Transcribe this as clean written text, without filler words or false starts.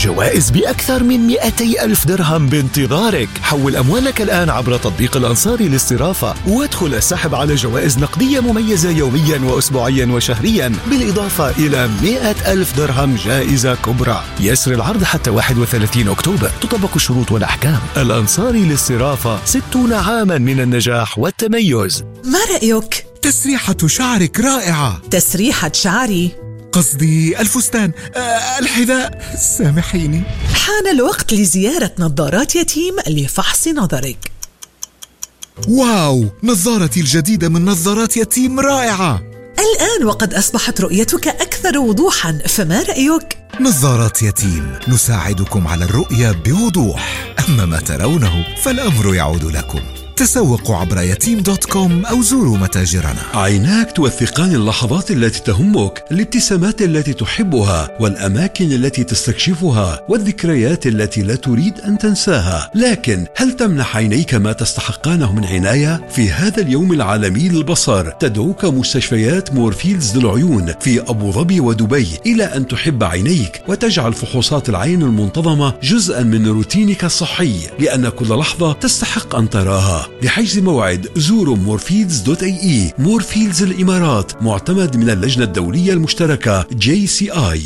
جوائز بأكثر من 200 ألف درهم بانتظارك. حول أموالك الآن عبر تطبيق الأنصاري للصرافة، وادخل السحب على جوائز نقدية مميزة يوميا وأسبوعيا وشهريا، بالإضافة إلى 100 ألف درهم جائزة كبرى. يسري العرض حتى 31 أكتوبر. تطبق الشروط والأحكام. الأنصاري للصرافة، 60 عاما من النجاح والتميز. ما رأيك؟ تسريحة شعرك رائعة. تسريحة شعري؟ قصدي الفستان، الحذاء، سامحيني. حان الوقت لزيارة نظارات يتيم لفحص نظرك. واو، نظارتي الجديدة من نظارات يتيم رائعة. الآن وقد أصبحت رؤيتك أكثر وضوحاً، فما رأيك؟ نظارات يتيم، نساعدكم على الرؤية بوضوح. أما ما ترونه فالأمر يعود لكم. تسوقوا عبر يتيم.com أو زوروا متاجرنا. عيناك توثقان اللحظات التي تهمك، الابتسامات التي تحبها، والأماكن التي تستكشفها، والذكريات التي لا تريد أن تنساها. لكن هل تمنح عينيك ما تستحقانه من عناية؟ في هذا اليوم العالمي للبصر تدعوك مستشفيات مورفيلز للعيون في أبو ظبي ودبي إلى أن تحب عينيك وتجعل فحوصات العين المنتظمة جزءا من روتينك الصحي، لأن كل لحظة تستحق أن تراها. لحجز موعد زوروا morfields.ae. مورفيلز الإمارات، معتمد من اللجنة الدولية المشتركة JCI.